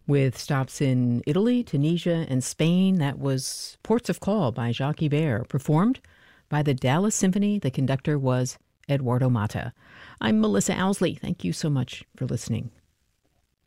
With stops in Italy, Tunisia, and Spain. That was Ports of Call by Jacques Ibert, performed by the Dallas Symphony. The conductor was Eduardo Mata. I'm Melissa Owsley. Thank you so much for listening.